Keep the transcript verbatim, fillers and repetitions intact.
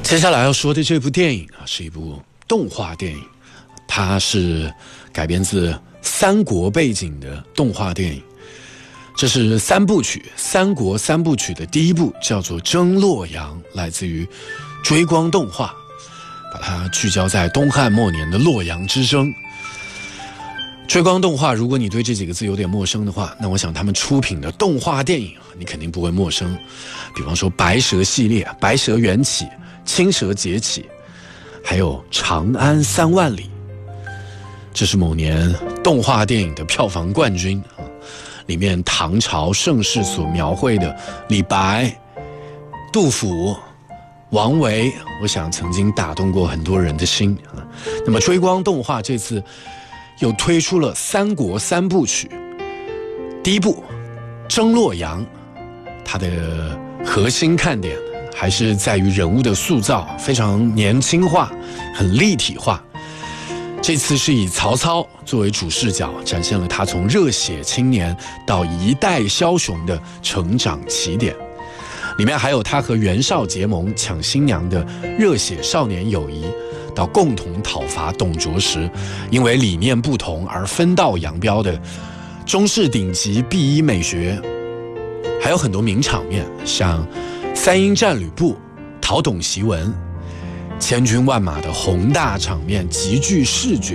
接下来要说的这部电影啊，是一部动画电影，它是改编自三国背景的动画电影。这是三部曲，三国三部曲的第一部，叫做《征洛阳》，来自于追光动画，把它聚焦在东汉末年的洛阳之争。追光动画，如果你对这几个字有点陌生的话，那我想他们出品的动画电影你肯定不会陌生。比方说白蛇系列，白蛇缘起，青蛇劫起，还有长安三万里，这是某年动画电影的票房冠军啊！里面唐朝盛世所描绘的李白、杜甫、王维，我想曾经打动过很多人的心啊。那么追光动画这次又推出了三国三部曲，第一部《征洛阳》，它的核心看点还是在于人物的塑造，非常年轻化，很立体化。这次是以曹操作为主视角，展现了他从热血青年到一代枭雄的成长起点。里面还有他和袁绍结盟抢新娘的热血少年友谊，到共同讨伐董卓时因为理念不同而分道扬镳的中式顶级 B 一美学。还有很多名场面，像三英战吕布、讨董檄文，千军万马的宏大场面极具视觉